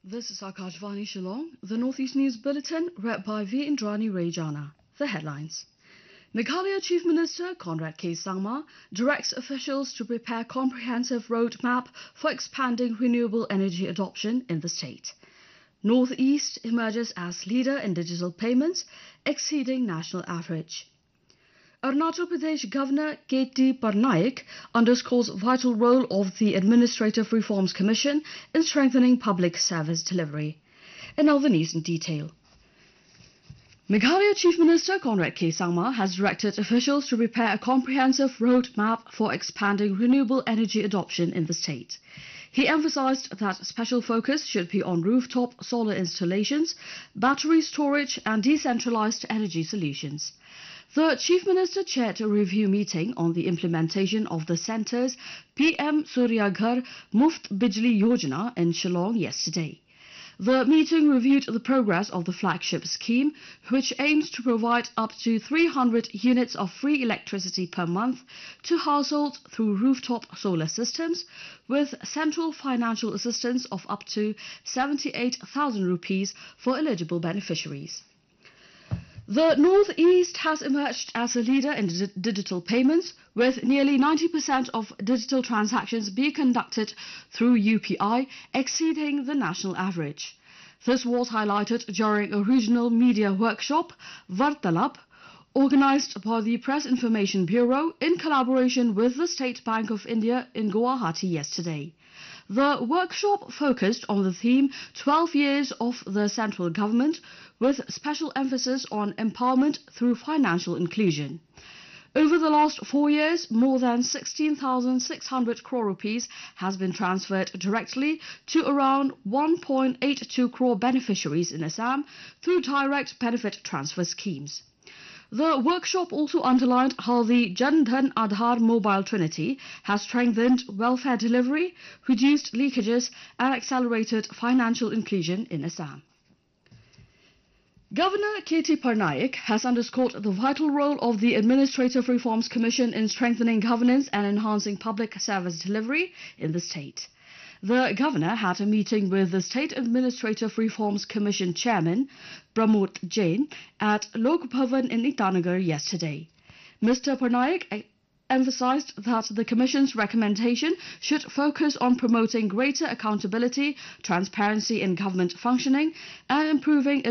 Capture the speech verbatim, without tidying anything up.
This is Akashvani Shillong, the Northeast News Bulletin, read by V. Indrani Rejana. The headlines. Meghalaya Chief Minister Conrad K. Sangma directs officials to prepare a comprehensive roadmap for expanding renewable energy adoption in the state. Northeast emerges as leader in digital payments, exceeding national average. Arunachal Pradesh Governor K T Parnaik underscores vital role of the Administrative Reforms Commission in strengthening public service delivery. And now the news in detail. Meghalaya Chief Minister Conrad K. Sangma has directed officials to prepare a comprehensive roadmap for expanding renewable energy adoption in the state. He emphasized that special focus should be on rooftop solar installations, battery storage and decentralized energy solutions. The Chief Minister chaired a review meeting on the implementation of the centre's P M Surya Ghar Muft Bijli Yojana in Shillong yesterday. The meeting reviewed the progress of the flagship scheme, which aims to provide up to three hundred units of free electricity per month to households through rooftop solar systems, with central financial assistance of up to seventy-eight thousand rupees for eligible beneficiaries. The Northeast has emerged as a leader in di digital payments, with nearly ninety percent of digital transactions being conducted through U P I, exceeding the national average. This was highlighted during a regional media workshop, Vartalap, organized by the Press Information Bureau in collaboration with the State Bank of India in Guwahati yesterday. The workshop focused on the theme twelve years of the central government, with special emphasis on empowerment through financial inclusion. Over the last four years, more than sixteen thousand six hundred crore rupees has been transferred directly to around one point eight two crore beneficiaries in Assam through direct benefit transfer schemes. The workshop also underlined how the Jan Dhan Aadhaar Mobile Trinity has strengthened welfare delivery, reduced leakages and accelerated financial inclusion in Assam. Governor K T Parnaik has underscored the vital role of the Administrative Reforms Commission in strengthening governance and enhancing public service delivery in the state. The Governor had a meeting with the State Administrative Reforms Commission Chairman, Pramod Jain, at Lok Bhavan in Itanagar yesterday. Mister Parnaik emphasized that the Commission's recommendation should focus on promoting greater accountability, transparency in government functioning, and improving